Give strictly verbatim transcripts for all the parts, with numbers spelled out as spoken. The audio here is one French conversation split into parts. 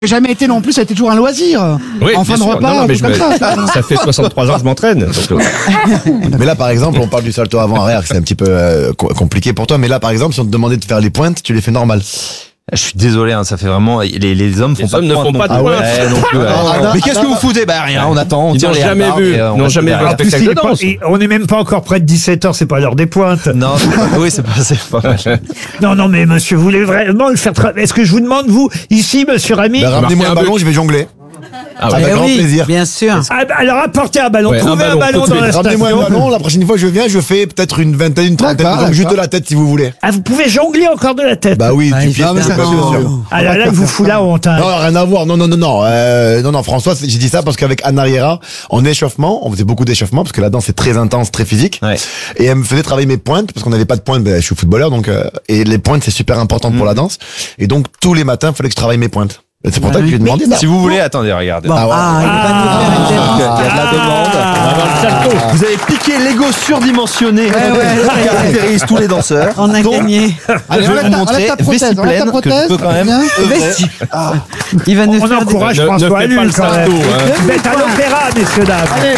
Jamais été non plus, ça a été toujours un loisir. Oui, en fin de sûr. repas, non, non, mais je comme me... ça. ça fait soixante-trois ans que je m'entraîne. Donc... Mais là, par exemple, on parle du salto avant-arrière, que c'est un petit peu euh, compliqué pour toi. Mais là, par exemple, si on te demandait de faire les pointes, tu les fais normal. Je suis désolé, hein, ça fait vraiment les, les hommes font Les pas hommes de ne font pas de ah points. ouais, non plus, ouais. Ah, Mais qu'est-ce que vous foutez? Bah rien, on attend, on Ils tire n'ont les jamais hasards vu, et, euh, on n'ont reste jamais vu derrière. un spectacle de Pas- danse. et on n'est même pas encore près de dix-sept heures, c'est pas l'heure des pointes. Non, c'est pas, oui, c'est pas, c'est pas mal. Non, non, mais monsieur, vous voulez vraiment le faire tra- Est-ce que je vous demande, vous, ici, monsieur Rami? Ben, ramenez-moi Marquer un un ballon, but. je vais jongler. Ah ouais. Avec Eh grand oui, plaisir. bien sûr. Ah, bah, alors apportez un ballon, Ouais, un trouvez un ballon, ballon, tout de dans la suite. Ramenez-moi un station. ballon, la prochaine fois que je viens, je fais peut-être une vingtaine, une trentaine, D'accord, donc juste d'accord. la tête si vous voulez. Ah, vous pouvez jongler encore de la tête. Bah oui, Bah, du pied, évidemment. c'est pas sûr. Ah là, là, il vous fout la honte. Hein. Non, rien à voir. Non, non, non, non. Euh, non, non, François, c'est- j'ai dit ça parce qu'avec Anna Riera, en échauffement, on faisait beaucoup d'échauffement parce que la danse est très intense, très physique. Ouais. Et elle me faisait travailler mes pointes parce qu'on n'avait pas de pointes. Ben, je suis footballeur, donc euh, et les pointes c'est super important pour la danse. Et donc tous les matins, il fallait que je travaille mes pointes. Et c'est pour ça que je lui ai demandé ça. Si vous voulez, attendez, regardez. Bon, Ah ouais. ah, il va nous faire une Il y démo. a de la demande. Vous avez piqué l'ego surdimensionné qui caractérise tous les danseurs. On a Donc, gagné. Allez, je vais enlève vous ta- montrer enlève ta prothèse, vessie enlève ta pleine que je prothèse, peux quand même viens. œuvrer. Vesti. Il va nous On faire des... encourage Ne- ne François fais Allul, pas le quand même. salto, hein. Vous êtes à l'opéra, messieurs, dames. Allez.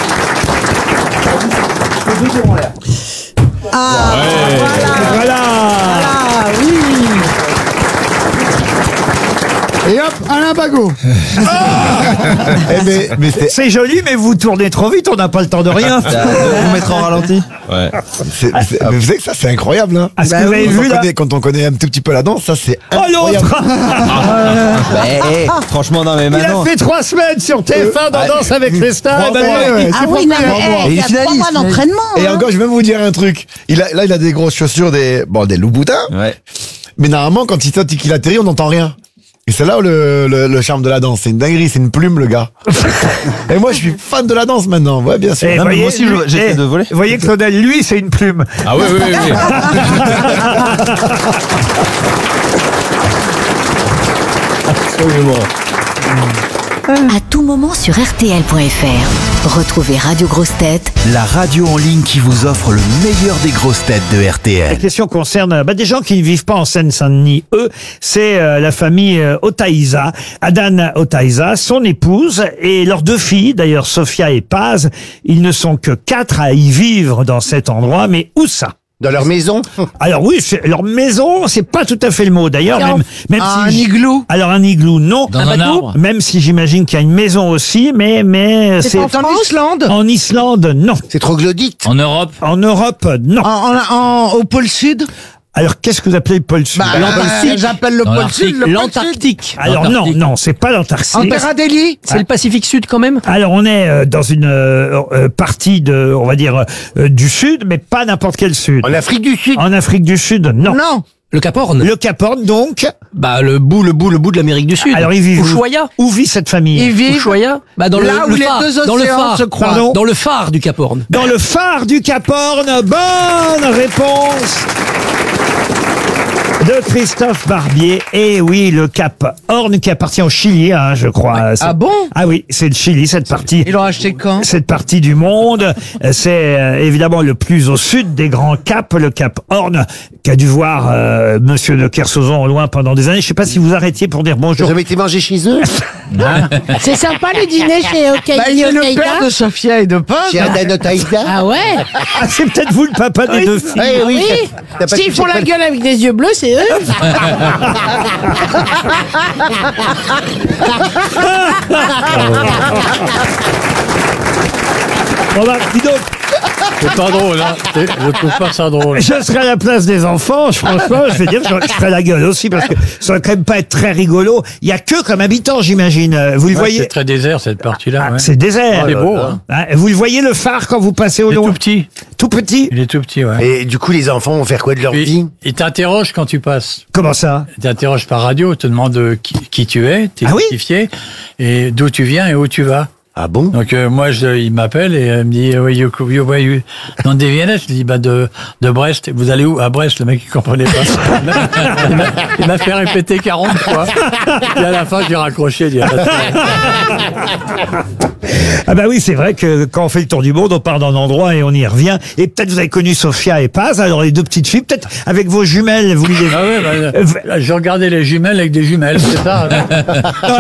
Ah, Voilà. ah oui. Et hop, Alain Bagot. Eh, mais, mais c'est, C'est joli, mais vous tournez trop vite, on n'a pas le temps de rien. Vous mettre en ralenti. Ouais. c'est, c'est- mais vous savez que ça c'est incroyable. Hein. Ah, ce Bah que vous oui, avez Quand on, vu là. connaît, quand on connaît un tout petit peu la danse, ça c'est Oh incroyable. l'autre. Bah, eh, franchement, non mais Il a maintenant. fait trois semaines sur T F un dans Danse avec les stars. Bravo, Emmanuel. ouais, Ah c'est oui, pas non, vrai. mais hey, Et il y a il trois finalise. mois d'entraînement. Et hein. encore, je vais même vous dire un truc. Il a, là, il a des grosses chaussures, des bon, des Louboutins. Ouais. Mais normalement, quand il saute et qu'il atterrit, on n'entend rien. Et c'est là où le, le, le charme de la danse. C'est une dinguerie, c'est une plume, le gars. Et moi, je suis fan de la danse maintenant. Ouais, bien sûr. Eh, Non, mais voyez, moi aussi, je- lui- j'essaie eh, de voler. Vous voyez, Claudel, lui, c'est une plume. Ah oui, oui, oui. oui. Absolument. À tout moment sur R T L point F R. Retrouvez Radio Grosses Têtes La radio en ligne qui vous offre le meilleur des grosses têtes de R T La L. question concerne bah, des gens qui ne vivent pas en Seine-Saint-Denis. Eux, c'est euh, la famille euh, Otaïza, Adan Otaïza, son épouse et leurs deux filles, d'ailleurs Sophia et Paz. Ils ne sont que quatre à y vivre dans cet endroit, mais où ça? Dans leur maison? Alors oui, c'est- leur maison, c'est pas tout à fait le mot. D'ailleurs, même, même Un si igloo. alors un igloo, non. Dans un arbre. Même si j'imagine qu'il y a une maison aussi, mais mais c'est En Islande. en Islande, non. C'est troglodyte. En Europe. En Europe, non. En, en- en- au pôle sud. Alors qu'est-ce que vous appelez le pôle sud? Bah, j'appelle le Dans pôle sud le pôle sud. L'Antarctique. Alors non, L'Antarctique. non, c'est pas l'Antarctique. En Terra Delhi. C'est le Pacifique Sud quand même. Alors on est euh, dans une euh, euh, partie de, on va dire, euh, du sud, mais pas n'importe quel sud. En Afrique du Sud. En Afrique du Sud, non. Non. Le Cap Horn. Le Cap Horn, donc. Bah le bout, le bout, le bout de l'Amérique du Sud. Alors ils vivent où? Ushuaia. Où vit cette famille? Ils vivent Ushuaia. Bah dans là le, où le les phare. deux dans le océans phare. se croisent. Pardon Dans le phare du Cap Horn. Dans le phare du Cap Horn. Bonne réponse de Christophe Barbier. Et oui, le Cap Horn qui appartient au Chili, hein, je crois. C'est- Ah bon? Ah oui, c'est le Chili, cette partie. Ils l'ont acheté quand? Cette partie du monde, euh, c'est euh, évidemment le plus au sud des grands caps, le Cap Horn, qu'a dû voir euh, Monsieur de Kersauzon au loin pendant des années. Je sais pas si vous arrêtiez pour dire Vous bonjour. avez été manger chez eux? C'est sympa le dîner chez Bah, Okaïda. il est le père de Sophia et de Paul. Chez Adan Otaïda? Ah ouais? Ah, c'est peut-être vous le papa des deux filles. Eh oui. Oui. t'as- t'as pas S'ils touché font la le- gueule avec des yeux bleus, c'est eux. Bon bah, dis donc, C'est pas drôle, hein. Je trouve pas ça drôle. je serais à la place des enfants, je- franchement, je vais dire, je je ferais la gueule aussi, parce que ça va quand même pas être très rigolo. Il y a que comme habitant, j'imagine. Euh, Vous le voyez? C'est très désert cette partie-là. Ah, ouais. c'est désert. C'est beau, hein. Hein, vous le voyez le phare quand vous passez au Il est loin? tout petit. Tout petit? Il est tout petit, ouais. Et du coup, les enfants vont faire quoi de leur Puis, vie? il t'interroge quand tu passes. Comment ça? Il t'interroge par radio, il te demande euh, qui, qui tu es, t'es Ah oui identifié, et d'où tu viens et où tu vas. Ah bon? Donc euh, moi, je, il m'appelle et euh, me dit, oui, you, you, where you, dans des Viennet, je lui dis, bah de, de Brest. Vous allez où? À Brest, le mec il comprenait pas. il m'a- il m'a fait répéter quarante fois. Et à la fin, j'ai raccroché. J'ai dit, Ah bah oui, c'est vrai que quand on fait le tour du monde, on part d'un endroit et on y revient. Et peut-être vous avez connu Sophia et Paz, alors les deux petites filles, peut-être avec vos jumelles, vous les... ah ouais, bah, là, je regardais les jumelles avec des jumelles, c'est ça.